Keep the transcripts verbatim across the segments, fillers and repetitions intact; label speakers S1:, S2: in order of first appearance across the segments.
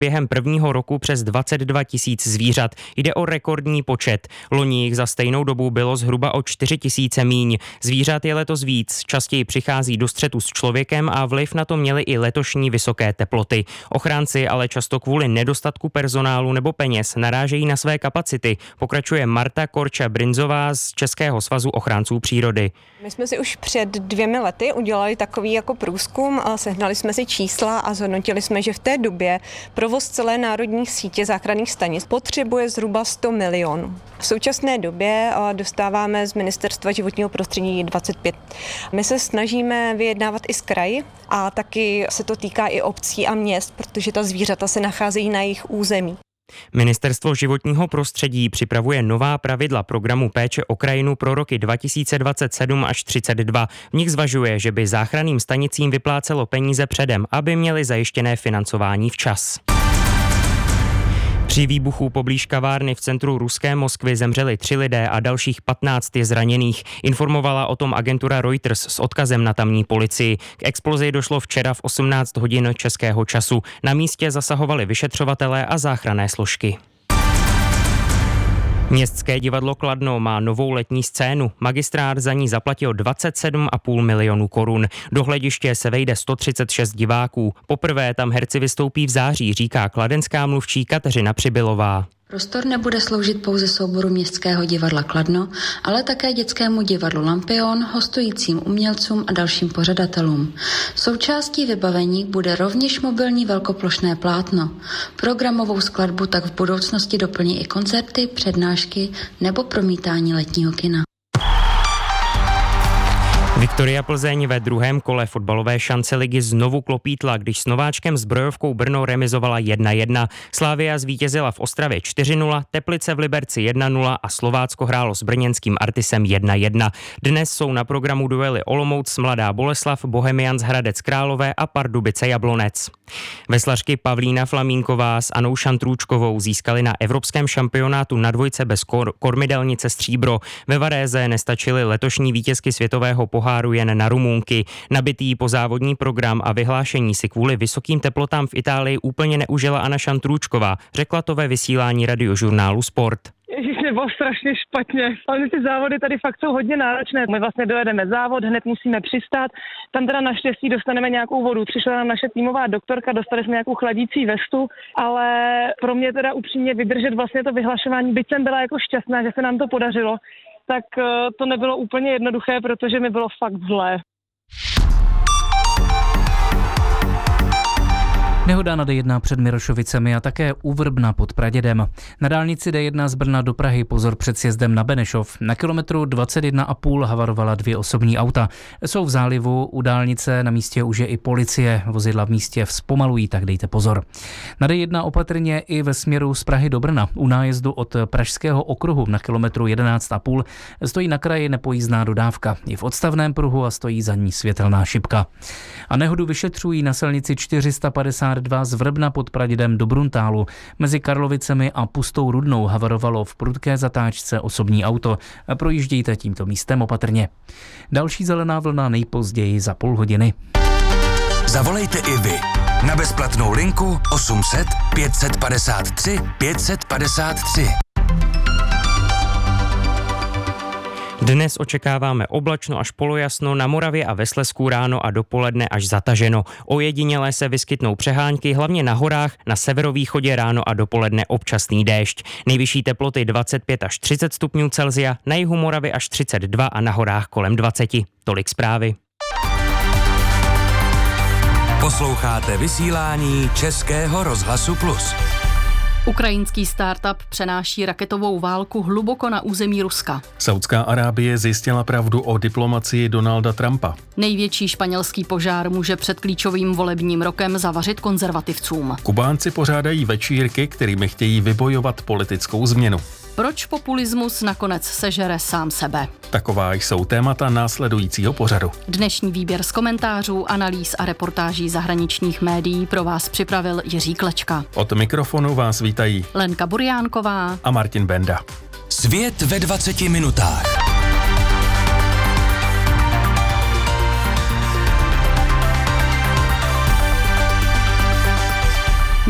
S1: během prvního roku přes dvacet dva tisíc zvířat. Jde o rekordní počet. Loni jich za stejnou dobu bylo zhruba o čtyři tisíce míň. Zvířat je letos víc, častěji přichází do střetu s člověkem a vliv na to měly i letošní vysoké teploty. Ochránci ale často kvůli nedostatku personálu nebo peněz narážejí na své kapacity, pokračuje Marta Korča-Brinzová z Českého svazu ochránců přírody.
S2: My jsme si už před dvěmi lety udělali takový jako průzkum, sehnali jsme si čísla a zhodnotili jsme, že v té době provoz celé národní sítě záchranných stanic potřebuje zhruba sto milionů. V současné době dostáváme z Ministerstva životního prostředí dvacet pět. My se snažíme vyjednávat i s kraji a taky se to týká i obcí a měst, protože ta zvířata se nacházejí na jejich území.
S1: Ministerstvo životního prostředí připravuje nová pravidla programu péče o krajinu pro roky dva tisíce dvacet sedm až třicet dva. V nich zvažuje, že by záchranným stanicím vyplácelo peníze předem, aby měly zajištěné financování včas. Při výbuchu poblíž kavárny v centru ruské Moskvy zemřeli tři lidé a dalších patnáct je zraněných. Informovala o tom agentura Reuters s odkazem na tamní policii. K explozi došlo včera v osmnáct hodin českého času. Na místě zasahovali vyšetřovatelé a záchranné složky. Městské divadlo Kladno má novou letní scénu. Magistrát za ní zaplatil dvacet sedm a půl milionu korun. Do hlediště se vejde sto třicet šest diváků. Poprvé tam herci vystoupí v září, říká kladenská mluvčí Kateřina Přibylová.
S3: Prostor nebude sloužit pouze souboru Městského divadla Kladno, ale také dětskému divadlu Lampion, hostujícím umělcům a dalším pořadatelům. Součástí vybavení bude rovněž mobilní velkoplošné plátno. Programovou skladbu tak v budoucnosti doplní i koncerty, přednášky nebo promítání letního kina.
S1: Viktoria Plzeň ve druhém kole fotbalové šance ligy znovu klopítla, když s nováčkem Zbrojovkou Brno remizovala jedna jedna. Slavia zvítězila v Ostravě čtyři nula, Teplice v Liberci jedna nula a Slovácko hrálo s brněnským Artisem jedna jedna. Dnes jsou na programu duely Olomouc, Mladá Boleslav, Bohemians Hradec Králové a Pardubice Jablonec. Veslařky Pavlína Flamínková s Anou Šantrůčkovou získali na evropském šampionátu na dvojce bez kor- kormidelnice stříbro. Ve Varéze nestačily letošní vítězky světového poháru jen na Rumunky. Nabitý pozávodní program a vyhlášení si kvůli vysokým teplotám v Itálii úplně neužila Anna Šantrůčková, řekla to ve vysílání radiožurnálu Sport.
S4: Ježiš, bylo strašně špatně. Ale ty závody tady fakt jsou hodně náročné. My vlastně dojedeme závod, hned musíme přistát. Tam teda naštěstí dostaneme nějakou vodu. Přišla nám naše týmová doktorka, dostali jsme nějakou chladící vestu, ale pro mě teda upřímně vydržet vlastně to vyhlašování, byť jsem byla jako šťastná, že se nám to podařilo, tak to nebylo úplně jednoduché, protože mi bylo fakt zlé.
S5: Nehoda na D jedna před Mirošovicemi a také u Vrbna pod Pradědem. Na dálnici D jedna z Brna do Prahy pozor před sjezdem na Benešov. Na kilometru dvacet jedna a půl havarovala dvě osobní auta. Jsou v zálivu, u dálnice na místě už je i policie. Vozidla v místě vzpomalují, tak dejte pozor. Na D jedna opatrně i ve směru z Prahy do Brna. U nájezdu od Pražského okruhu na kilometru jedenáct a půl stojí na kraji nepojízdná dodávka. Je v odstavném pruhu a stojí za ní světelná šipka. A nehodu vyšetřují na silnici čtyři sta padesát dva z Vrbna pod Pradědem do Bruntálu. Mezi Karlovicemi a Pustou Rudnou havarovalo v prudké zatáčce osobní auto. Projíždějte tímto místem opatrně. Další zelená vlna nejpozději za půl hodiny.
S6: Zavolejte i vy na bezplatnou linku osm set pět set padesát tři pět set padesát tři.
S1: Dnes očekáváme oblačno až polojasno, na Moravě a ve Slezsku ráno a dopoledne až zataženo. Ojediněle se vyskytnou přehánky, hlavně na horách, na severovýchodě ráno a dopoledne občasný déšť. Nejvyšší teploty dvacet pět až třicet stupňů Celsia, na jihu Moravy až třicet dva a na horách kolem dvacet. Tolik zprávy.
S6: Posloucháte vysílání Českého rozhlasu Plus.
S7: Ukrajinský startup přenáší raketovou válku hluboko na území Ruska.
S8: Saudská Arábie zjistila pravdu o diplomacii Donalda Trumpa.
S7: Největší španělský požár může před klíčovým volebním rokem zavařit konzervativcům.
S8: Kubánci pořádají večírky, kterými chtějí vybojovat politickou změnu.
S7: Proč populismus nakonec sežere sám sebe?
S8: Taková jsou témata následujícího pořadu.
S7: Dnešní výběr z komentářů, analýz a reportáží zahraničních médií pro vás připravil Jiří Klečka.
S8: Od mikrofonu vás vítají
S7: Lenka Burjánková
S8: a Martin Benda.
S6: Svět ve dvaceti minutách.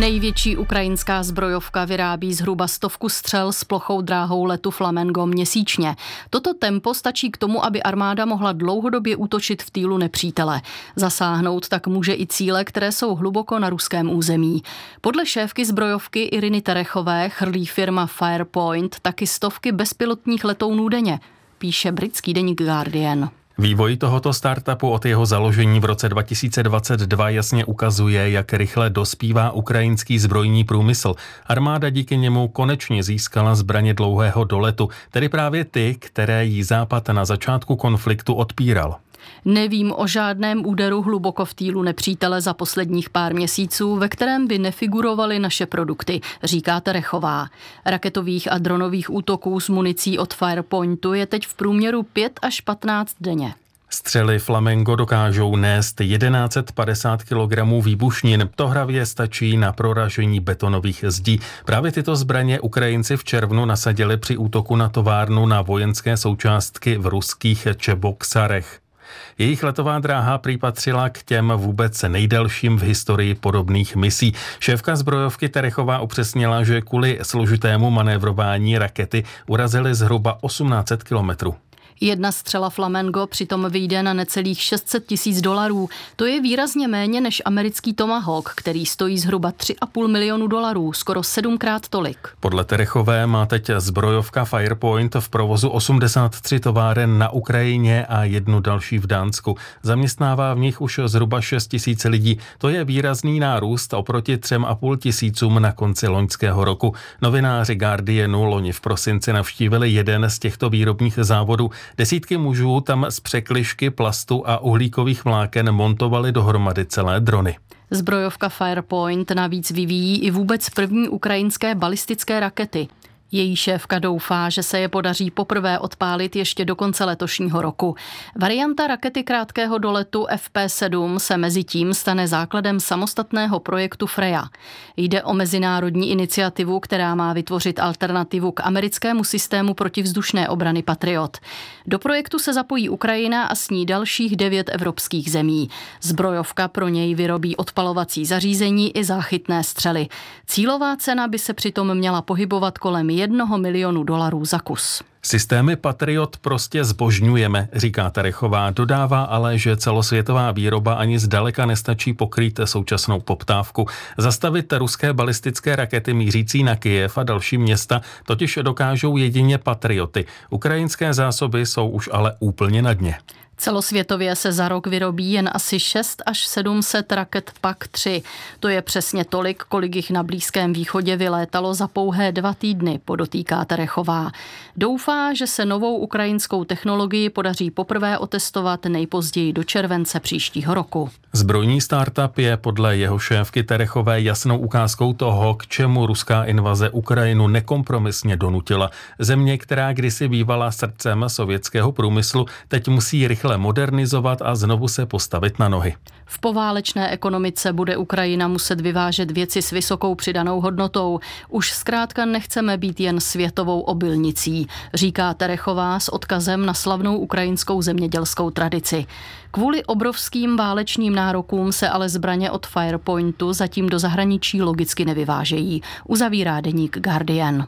S7: Největší ukrajinská zbrojovka vyrábí zhruba stovku střel s plochou dráhou letu Flamengo měsíčně. Toto tempo stačí k tomu, aby armáda mohla dlouhodobě útočit v týlu nepřítele. Zasáhnout tak může i cíle, které jsou hluboko na ruském území. Podle šéfky zbrojovky Iriny Terechové chrlí firma Firepoint taky stovky bezpilotních letounů denně, píše britský deník Guardian.
S8: Vývoj tohoto startupu od jeho založení v roce dva tisíce dvacet dva jasně ukazuje, jak rychle dospívá ukrajinský zbrojní průmysl. Armáda díky němu konečně získala zbraně dlouhého doletu, tedy právě ty, které jí Západ na začátku konfliktu odpíral.
S7: Nevím o žádném úderu hluboko v týlu nepřítele za posledních pár měsíců, ve kterém by nefigurovaly naše produkty, říká Terechová. Raketových a dronových útoků s municí od Firepointu je teď v průměru pět až patnáct denně.
S8: Střely Flamengo dokážou nést tisíc sto padesát kilogramů výbušnin. To hravě stačí na proražení betonových zdí. Právě tyto zbraně Ukrajinci v červnu nasadili při útoku na továrnu na vojenské součástky v ruských Čeboksarech. Jejich letová dráha prý patřila k těm vůbec nejdelším v historii podobných misí. Šéfka zbrojovky Terechová upřesnila, že kvůli složitému manévrování rakety urazily zhruba osmnáct set kilometrů.
S7: Jedna střela Flamengo přitom vyjde na necelých šest set tisíc dolarů. To je výrazně méně než americký Tomahawk, který stojí zhruba tři a půl milionu dolarů, skoro sedmkrát tolik.
S8: Podle Terechové má teď zbrojovka Firepoint v provozu osmdesát tři továren na Ukrajině a jednu další v Dánsku. Zaměstnává v nich už zhruba šest tisíc lidí. To je výrazný nárůst oproti třem a půl tisícům na konci loňského roku. Novináři Guardianu loni v prosinci navštívili jeden z těchto výrobních závodů. Desítky mužů tam z překližky plastu a uhlíkových vláken montovali dohromady celé drony.
S7: Zbrojovka Firepoint navíc vyvíjí i vůbec první ukrajinské balistické rakety. Její šéfka doufá, že se je podaří poprvé odpálit ještě do konce letošního roku. Varianta rakety krátkého doletu F P sedm se mezi tím stane základem samostatného projektu Freya. Jde o mezinárodní iniciativu, která má vytvořit alternativu k americkému systému protivzdušné obrany Patriot. Do projektu se zapojí Ukrajina a s ní dalších devět evropských zemí. Zbrojovka pro něj vyrobí odpalovací zařízení i záchytné střely. Cílová cena by se přitom měla pohybovat kolem jednoho milionu dolarů za kus.
S8: Systémy Patriot prostě zbožňujeme, říká Terechová, dodává ale, že celosvětová výroba ani zdaleka nestačí pokrýt současnou poptávku. Zastavit ruské balistické rakety mířící na Kyjev a další města totiž dokážou jedině Patrioty. Ukrajinské zásoby jsou už ale úplně na dně.
S7: Celosvětově se za rok vyrobí jen asi šest až sedm set raket P A C tři. To je přesně tolik, kolik jich na Blízkém východě vylétalo za pouhé dva týdny, podotýká Terechová. Doufá, že se novou ukrajinskou technologii podaří poprvé otestovat nejpozději do července příštího roku.
S8: Zbrojní startup je podle jeho šéfky Terechové jasnou ukázkou toho, k čemu ruská invaze Ukrajinu nekompromisně donutila. Země, která kdysi bývala srdcem sovětského průmyslu, teď musí rychle modernizovat a znovu se postavit na nohy.
S7: V poválečné ekonomice bude Ukrajina muset vyvážet věci s vysokou přidanou hodnotou. Už zkrátka nechceme být jen světovou obilnicí, říká Terechová s odkazem na slavnou ukrajinskou zemědělskou tradici. Kvůli obrovským válečným nárokům se ale zbraně od Firepointu zatím do zahraničí logicky nevyvážejí, uzavírá deník Guardian.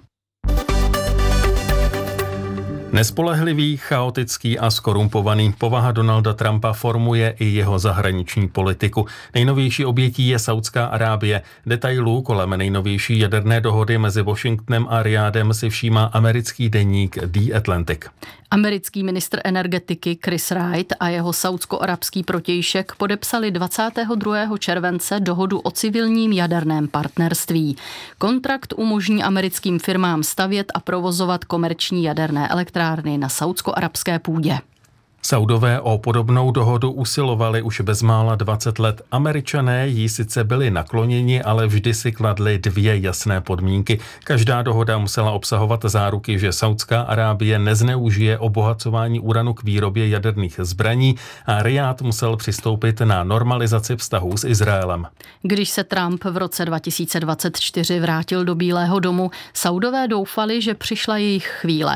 S8: Nespolehlivý, chaotický a skorumpovaný povaha Donalda Trumpa formuje i jeho zahraniční politiku. Nejnovější obětí je Saudská Arábie. Detailů kolem nejnovější jaderné dohody mezi Washingtonem a Rijádem si všímá americký deník The Atlantic.
S7: Americký ministr energetiky Chris Wright a jeho saudsko-arabský protějšek podepsali dvacátého druhého července dohodu o civilním jaderném partnerství. Kontrakt umožní americkým firmám stavět a provozovat komerční jaderné elektrárny na saudsko-arabské půdě.
S8: Saudové o podobnou dohodu usilovali už bezmála dvacet let. Američané jí sice byli nakloněni, ale vždy si kladli dvě jasné podmínky. Každá dohoda musela obsahovat záruky, že Saudská Arábie nezneužije obohacování uranu k výrobě jaderných zbraní a Rijád musel přistoupit na normalizaci vztahů s Izraelem.
S7: Když se Trump v roce dva tisíce dvacet čtyři vrátil do Bílého domu, Saudové doufali, že přišla jejich chvíle.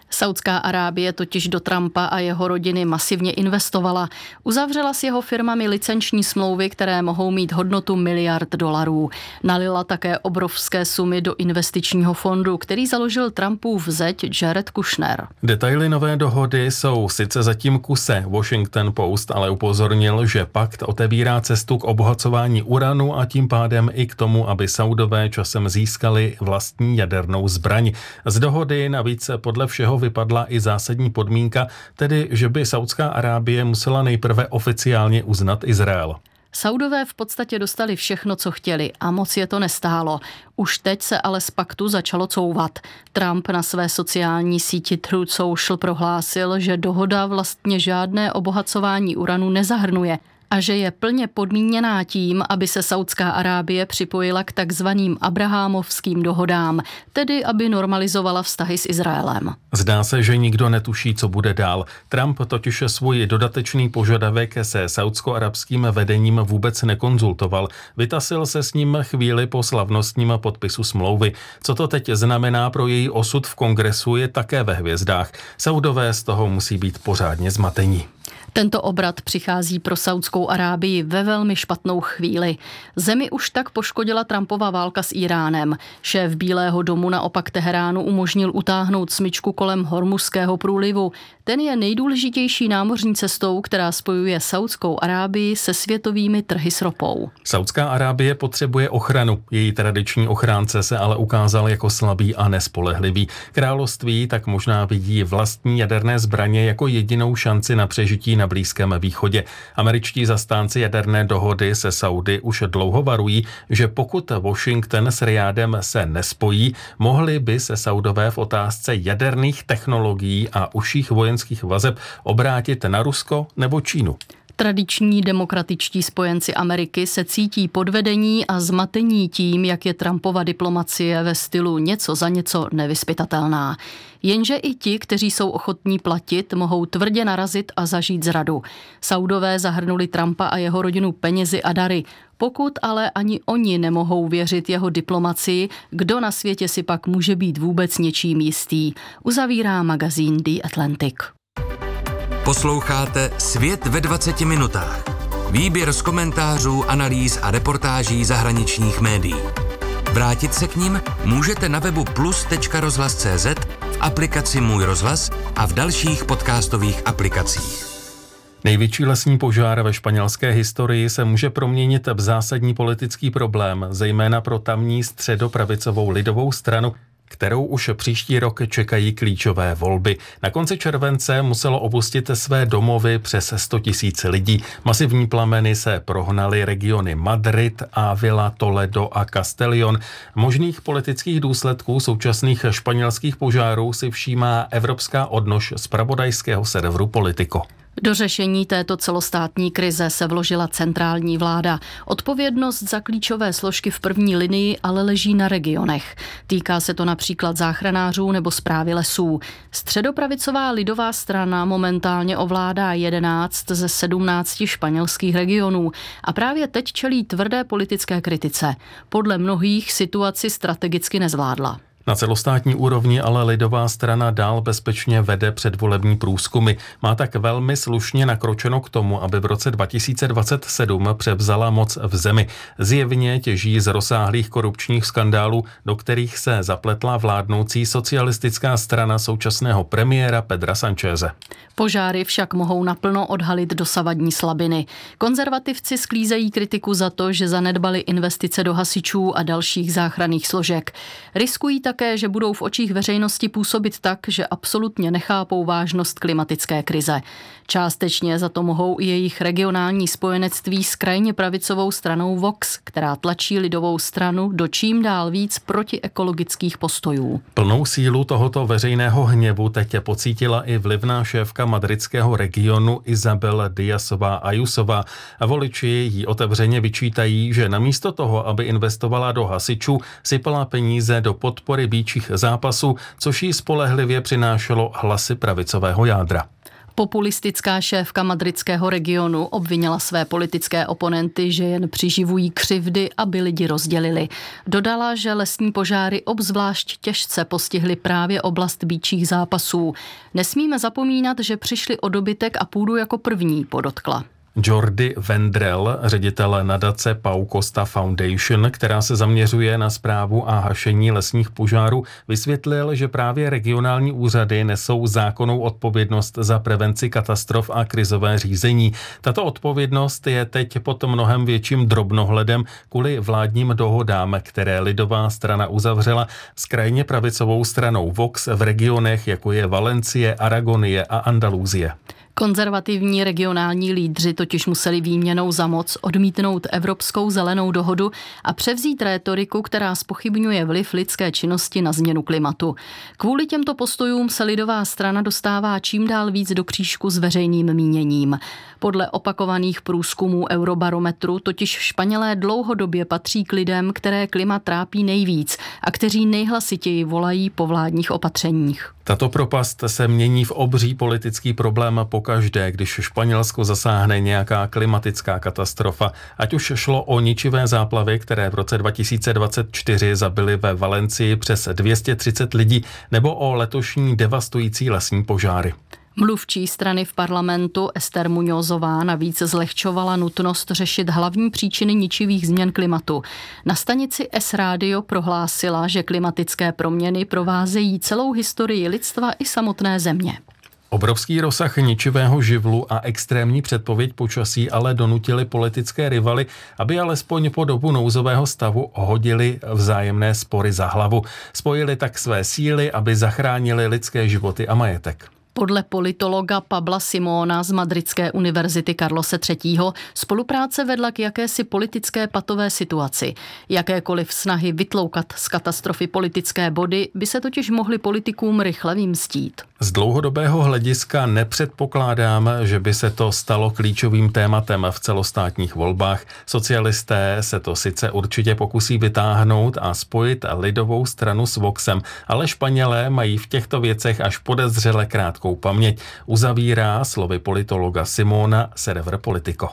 S7: Saudská Arábie totiž do Trumpa a jeho rodiny masivně investovala. Uzavřela s jeho firmami licenční smlouvy, které mohou mít hodnotu miliard dolarů. Nalila také obrovské sumy do investičního fondu, který založil Trumpův zeť Jared Kushner.
S8: Detaily nové dohody jsou sice zatím kuse. Washington Post ale upozornil, že pakt otevírá cestu k obohacování uranu a tím pádem i k tomu, aby Saudové časem získali vlastní jadernou zbraň. Z dohody navíc podle všeho vypadla i zásadní podmínka, tedy že by Saudská Arábie musela nejprve oficiálně uznat Izrael.
S7: Saudové v podstatě dostali všechno, co chtěli a moc je to nestálo. Už teď se ale z paktu začalo couvat. Trump na své sociální síti Truth Social prohlásil, že dohoda vlastně žádné obohacování uranu nezahrnuje a že je plně podmíněná tím, aby se Saudská Arábie připojila k takzvaným abrahámovským dohodám, tedy aby normalizovala vztahy s Izraelem.
S8: Zdá se, že nikdo netuší, co bude dál. Trump totiž svůj dodatečný požadavek se saudsko-arabským vedením vůbec nekonzultoval. Vytasil se s ním chvíli po slavnostním podpisu smlouvy. Co to teď znamená pro její osud v kongresu, je také ve hvězdách. Saudové z toho musí být pořádně zmatení.
S7: Tento obrat přichází pro Saudskou Arábii ve velmi špatnou chvíli. Zemi už tak poškodila Trumpova válka s Iránem. Šéf Bílého domu naopak Teheránu umožnil utáhnout smyčku kolem Hormuzského průlivu. Ten je nejdůležitější námořní cestou, která spojuje Saudskou Arábii se světovými trhy s ropou.
S8: Saudská Arábie potřebuje ochranu. Její tradiční ochránce se ale ukázal jako slabý a nespolehlivý. Království tak možná vidí vlastní jaderné zbraně jako jedinou šanci na přežití na Blízkém východě. Američtí zastánci jaderné dohody se Saudy už dlouho varují, že pokud Washington s Rijádem se nespojí, mohli by se Saudové v otázce jaderných technologií a užších vojenských vazeb obrátit na Rusko nebo Čínu.
S7: Tradiční demokratičtí spojenci Ameriky se cítí podvedení a zmatení tím, jak je Trumpova diplomacie ve stylu něco za něco nevyzpytatelná. Jenže i ti, kteří jsou ochotní platit, mohou tvrdě narazit a zažít zradu. Saudové zahrnuli Trumpa a jeho rodinu penězi a dary. Pokud ale ani oni nemohou věřit jeho diplomacii, kdo na světě si pak může být vůbec něčím jistý, uzavírá magazín The Atlantic.
S6: Posloucháte Svět ve dvaceti minutách. Výběr z komentářů, analýz a reportáží zahraničních médií. Vrátit se k nim můžete na webu plus tečka rozhlas tečka cé zet, v aplikaci Můj rozhlas a v dalších podcastových aplikacích.
S8: Největší lesní požár ve španělské historii se může proměnit v zásadní politický problém, zejména pro tamní středopravicovou lidovou stranu, kterou už příští rok čekají klíčové volby. Na konci července muselo opustit své domovy přes sto tisíc lidí. Masivní plameny se prohnaly regiony Madrid, Ávila, Toledo a Castellón. Možných politických důsledků současných španělských požárů si všímá evropská odnož zpravodajského serveru Politico.
S7: Do řešení této celostátní krize se vložila centrální vláda. Odpovědnost za klíčové složky v první linii ale leží na regionech. Týká se to například záchranářů nebo správy lesů. Středopravicová lidová strana momentálně ovládá jedenáct ze sedmnácti španělských regionů a právě teď čelí tvrdé politické kritice. Podle mnohých situaci strategicky nezvládla.
S8: Na celostátní úrovni ale lidová strana dál bezpečně vede předvolební průzkumy. Má tak velmi slušně nakročeno k tomu, aby v roce dva tisíce dvacet sedm převzala moc v zemi. Zjevně těží z rozsáhlých korupčních skandálů, do kterých se zapletla vládnoucí socialistická strana současného premiéra Pedra Sancheze.
S7: Požáry však mohou naplno odhalit dosavadní slabiny. Konzervativci sklízejí kritiku za to, že zanedbali investice do hasičů a dalších záchranných složek. Riskují také, že budou v očích veřejnosti působit tak, že absolutně nechápou vážnost klimatické krize. Částečně za to mohou i jejich regionální spojenectví s krajně pravicovou stranou Vox, která tlačí lidovou stranu do čím dál víc protiekologických postojů.
S8: Plnou sílu tohoto veřejného hněvu teď pocítila i vlivná šéfka madridského regionu Isabel Díazová Ayusová a voliči jí otevřeně vyčítají, že namísto toho, aby investovala do hasičů, sypala peníze do podpory býčích zápasů, což jí spolehlivě přinášelo hlasy pravicového jádra.
S7: Populistická šéfka madridského regionu obvinila své politické oponenty, že jen přiživují křivdy, aby lidi rozdělili. Dodala, že lesní požáry obzvlášť těžce postihly právě oblast býčích zápasů. Nesmíme zapomínat, že přišli o dobytek a půdu jako první, podotkla.
S8: Jordi Vendrell, ředitel nadace Pau Costa Foundation, která se zaměřuje na správu a hašení lesních požárů, vysvětlil, že právě regionální úřady nesou zákonnou odpovědnost za prevenci katastrof a krizové řízení. Tato odpovědnost je teď pod mnohem větším drobnohledem kvůli vládním dohodám, které lidová strana uzavřela s krajně pravicovou stranou Vox v regionech, jako je Valencie, Aragonie a Andaluzie.
S7: Konzervativní regionální lídři totiž museli výměnou za moc odmítnout Evropskou zelenou dohodu a převzít rétoriku, která zpochybňuje vliv lidské činnosti na změnu klimatu. Kvůli těmto postojům se lidová strana dostává čím dál víc do křížku s veřejným míněním. Podle opakovaných průzkumů Eurobarometru totiž Španělé dlouhodobě patří k lidem, které klima trápí nejvíc a kteří nejhlasitěji volají po vládních opatřeních.
S8: Tato propast se mění v obří politický problém pokaždé, když Španělsko zasáhne nějaká klimatická katastrofa. Ať už šlo o ničivé záplavy, které v roce dva tisíce dvacet čtyři zabily ve Valencii přes dvě stě třicet lidí, nebo o letošní devastující lesní požáry.
S7: Mluvčí strany v parlamentu Esther Muñozová navíc zlehčovala nutnost řešit hlavní příčiny ničivých změn klimatu. Na stanici S Radio prohlásila, že klimatické proměny provázejí celou historii lidstva i samotné země.
S8: Obrovský rozsah ničivého živlu a extrémní předpověď počasí ale donutili politické rivaly, aby alespoň po dobu nouzového stavu hodili vzájemné spory za hlavu. Spojili tak své síly, aby zachránili lidské životy a majetek.
S7: Podle politologa Pabla Simona z Madridské univerzity Carlose třetího spolupráce vedla k jakési politické patové situaci. Jakékoliv snahy vytloukat z katastrofy politické body by se totiž mohly politikům rychle vymstít.
S8: Z dlouhodobého hlediska nepředpokládám, že by se to stalo klíčovým tématem v celostátních volbách. Socialisté se to sice určitě pokusí vytáhnout a spojit lidovou stranu s Voxem, ale Španělé mají v těchto věcech až podezřele krátkou paměť, uzavírá slovy politologa Simona server Politico.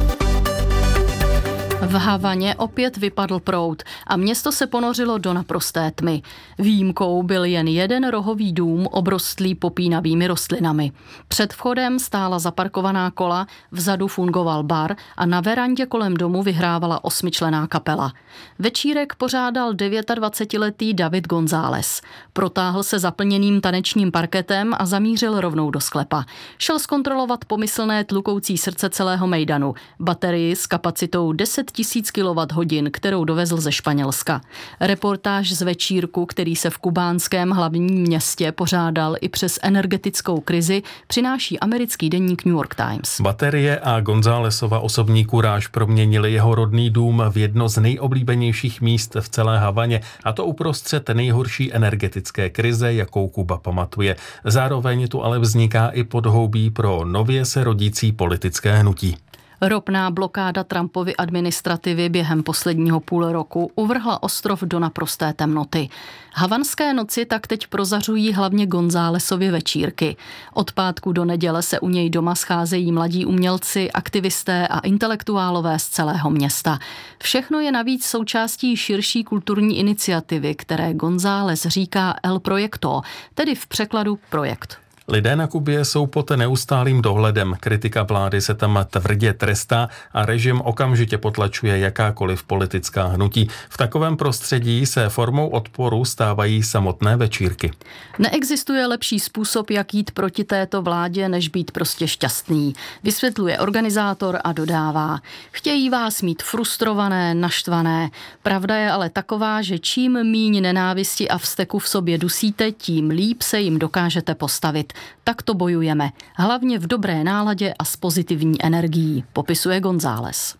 S7: V Havaně opět vypadl proud a město se ponořilo do naprosté tmy. Výjimkou byl jen jeden rohový dům obrostlý popínavými rostlinami. Před vchodem stála zaparkovaná kola, vzadu fungoval bar a na verandě kolem domu vyhrávala osmičlenná kapela. Večírek pořádal dvacetidevítiletý David González. Protáhl se zaplněným tanečním parketem a zamířil rovnou do sklepa. Šel zkontrolovat pomyslné tlukoucí srdce celého mejdanu, baterii s kapacitou deset tisíc kilowatthodin, kterou dovezl ze Španělska. Reportáž z večírku, který se v kubánském hlavním městě pořádal i přes energetickou krizi, přináší americký deník New York Times.
S8: Baterie a Gonzálesova osobní kuráž proměnili jeho rodný dům v jedno z nejoblíbenějších míst v celé Havaně, a to uprostřed nejhorší energetické krize, jakou Kuba pamatuje. Zároveň tu ale vzniká i podhoubí pro nově se rodící politické hnutí.
S7: Ropná blokáda Trumpovy administrativy během posledního půl roku uvrhla ostrov do naprosté temnoty. Havanské noci tak teď prozařují hlavně Gonzálesovy večírky. Od pátku do neděle se u něj doma scházejí mladí umělci, aktivisté a intelektuálové z celého města. Všechno je navíc součástí širší kulturní iniciativy, které González říká El Proyecto, tedy v překladu projekt.
S8: Lidé na Kubě jsou pod neustálým dohledem, kritika vlády se tam tvrdě trestá a režim okamžitě potlačuje jakákoliv politická hnutí. V takovém prostředí se formou odporu stávají samotné večírky.
S7: Neexistuje lepší způsob, jak jít proti této vládě, než být prostě šťastný, vysvětluje organizátor a dodává. Chtějí vás mít frustrované, naštvané. Pravda je ale taková, že čím míň nenávisti a vzteku v sobě dusíte, tím líp se jim dokážete postavit. Tak to bojujeme, hlavně v dobré náladě a s pozitivní energií, popisuje González.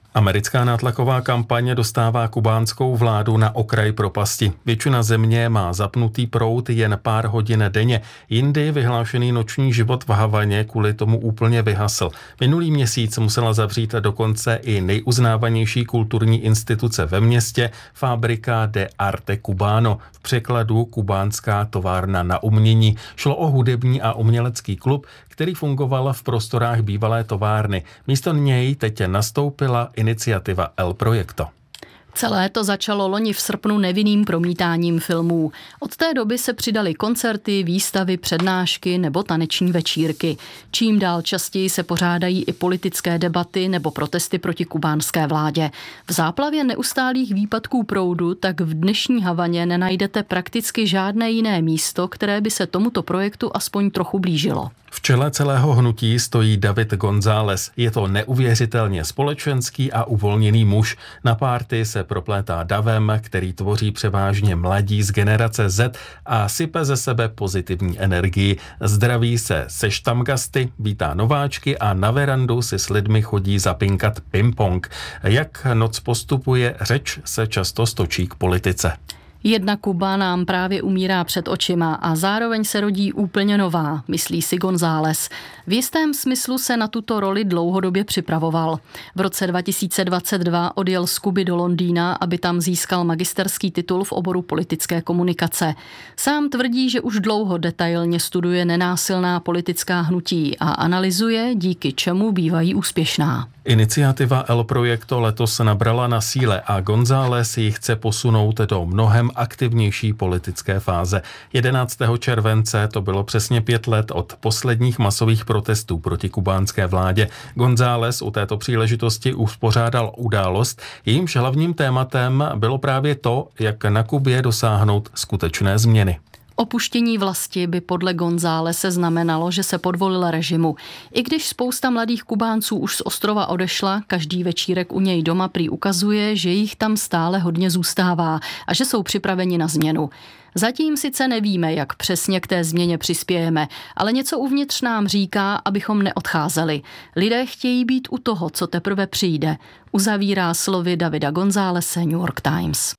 S8: Americká nátlaková kampaně dostává kubánskou vládu na okraj propasti. Většina země má zapnutý proud jen pár hodin denně. Jindy vyhlášený noční život v Havaně kvůli tomu úplně vyhasl. Minulý měsíc musela zavřít dokonce i nejuznávanější kulturní instituce ve městě, Fábrika de Arte Cubano, v překladu kubánská továrna na umění. Šlo o hudební a umělecký klub, který fungoval v prostorách bývalé továrny. Místo něj teď nastoupila iniciativa El Proyecto.
S7: Celé to začalo loni v srpnu nevinným promítáním filmů. Od té doby se přidaly koncerty, výstavy, přednášky nebo taneční večírky. Čím dál častěji se pořádají i politické debaty nebo protesty proti kubánské vládě. V záplavě neustálých výpadků proudu tak v dnešní Havaně nenajdete prakticky žádné jiné místo, které by se tomuto projektu aspoň trochu blížilo.
S8: V čele celého hnutí stojí David González. Je to neuvěřitelně společenský a uvolněný muž. Na párty se proplétá davem, který tvoří převážně mladí z generace Z a sype ze sebe pozitivní energii. Zdraví se se štamgasty, vítá nováčky a na verandu si s lidmi chodí zapinkat ping-pong. Jak noc postupuje, řeč se často stočí k politice.
S7: Jedna Kuba nám právě umírá před očima a zároveň se rodí úplně nová, myslí si González. V jistém smyslu se na tuto roli dlouhodobě připravoval. V roce dva tisíce dvacet dva odjel z Kuby do Londýna, aby tam získal magisterský titul v oboru politické komunikace. Sám tvrdí, že už dlouho detailně studuje nenásilná politická hnutí a analyzuje, díky čemu bývají úspěšná.
S8: Iniciativa El Proyecto letos nabrala na síle a González ji chce posunout do mnohem aktivnější politické fáze. jedenáctého července to bylo přesně pět let od posledních masových protestů proti kubánské vládě. González u této příležitosti uspořádal událost, jejímž hlavním tématem bylo právě to, jak na Kubě dosáhnout skutečné změny.
S7: Opuštění vlasti by podle Gonzálese znamenalo, že se podvolil režimu. I když spousta mladých Kubánců už z ostrova odešla, každý večírek u něj doma prý ukazuje, že jich tam stále hodně zůstává a že jsou připraveni na změnu. Zatím sice nevíme, jak přesně k té změně přispějeme, ale něco uvnitř nám říká, abychom neodcházeli. Lidé chtějí být u toho, co teprve přijde, uzavírá slovy Davida Gonzálese New York Times.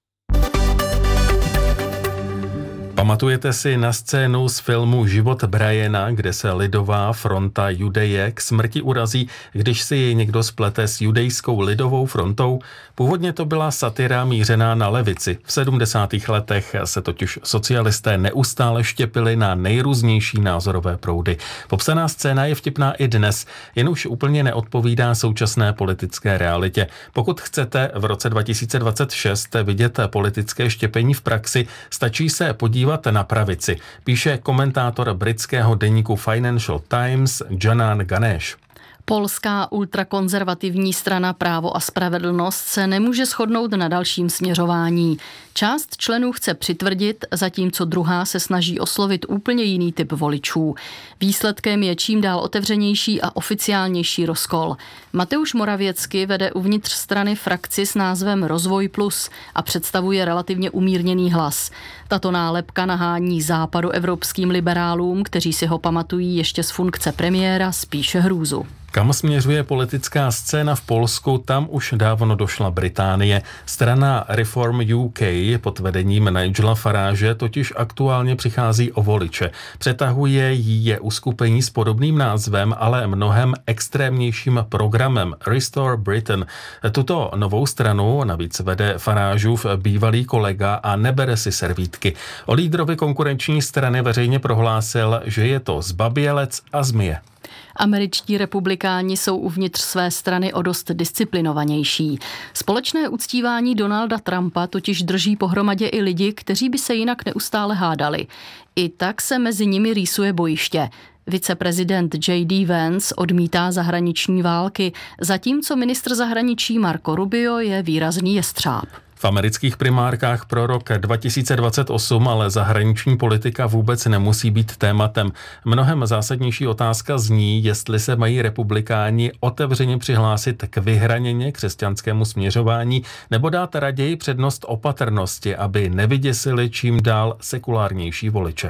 S8: Pamatujete si na scénu z filmu Život Briana, kde se lidová fronta Judeje k smrti urazí, když si ji někdo splete s judejskou lidovou frontou? Původně to byla satira mířená na levici. V sedmdesátých letech se totiž socialisté neustále štěpili na nejrůznější názorové proudy. Popsaná scéna je vtipná i dnes, jen už úplně neodpovídá současné politické realitě. Pokud chcete v roce dva tisíce dvacet šest vidět politické štěpení v praxi, stačí se podívat na pravici, píše komentátor britského deníku Financial Times Janan Ganesh.
S7: Polská ultrakonzervativní strana Právo a spravedlnost se nemůže shodnout na dalším směřování. Část členů chce přitvrdit, zatímco druhá se snaží oslovit úplně jiný typ voličů. Výsledkem je čím dál otevřenější a oficiálnější rozkol. Mateusz Morawiecki vede uvnitř strany frakci s názvem Rozvoj plus a představuje relativně umírněný hlas. Tato nálepka nahání západoevropským liberálům, kteří si ho pamatují ještě z funkce premiéra, spíše hrůzu.
S8: Kam směřuje politická scéna v Polsku, tam už dávno došla Británie. Strana Reform U K pod vedením Nigela Farage totiž aktuálně přichází o voliče. Přetahuje jí je uskupení s podobným názvem, ale mnohem extrémnějším programem Restore Britain. Tuto novou stranu navíc vede Farageův bývalý kolega a nebere si servítky. O lídrovi konkurenční strany veřejně prohlásil, že je to zbabělec a zmije.
S7: Američtí republikáni jsou uvnitř své strany o dost disciplinovanější. Společné uctívání Donalda Trumpa totiž drží pohromadě i lidi, kteří by se jinak neustále hádali. I tak se mezi nimi rýsuje bojiště. Viceprezident J D Vance odmítá zahraniční války, zatímco ministr zahraničí Marco Rubio je výrazný jestřáb.
S8: V amerických primárkách pro rok dva tisíce dvacet osm ale zahraniční politika vůbec nemusí být tématem. Mnohem zásadnější otázka zní, jestli se mají republikáni otevřeně přihlásit k vyhraněně křesťanskému směřování nebo dát raději přednost opatrnosti, aby nevyděsili čím dál sekulárnější voliče.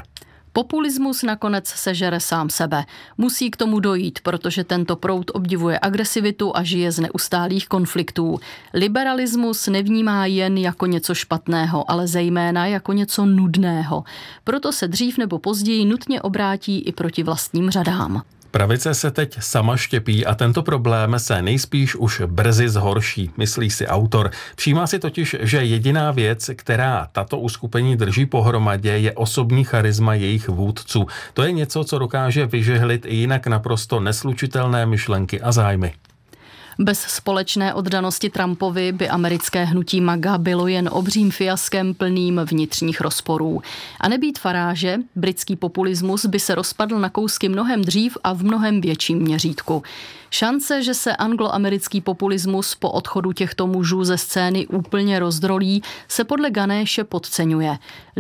S7: Populismus nakonec sežere sám sebe. Musí k tomu dojít, protože tento proud obdivuje agresivitu a žije z neustálých konfliktů. Liberalismus nevnímá jen jako něco špatného, ale zejména jako něco nudného. Proto se dřív nebo později nutně obrátí i proti vlastním řadám.
S8: Pravice se teď sama štěpí a tento problém se nejspíš už brzy zhorší, myslí si autor. Všímá si totiž, že jediná věc, která tato uskupení drží pohromadě, je osobní charisma jejich vůdců. To je něco, co dokáže vyžehlit i jinak naprosto neslučitelné myšlenky a zájmy.
S7: Bez společné oddanosti Trumpovi by americké hnutí MAGA bylo jen obřím fiaskem plným vnitřních rozporů. A nebýt Farage, britský populismus by se rozpadl na kousky mnohem dřív a v mnohem větším měřítku. Šance, že se angloamerický populismus po odchodu těchto mužů ze scény úplně rozdrolí, se podle Ganéše podceňuje.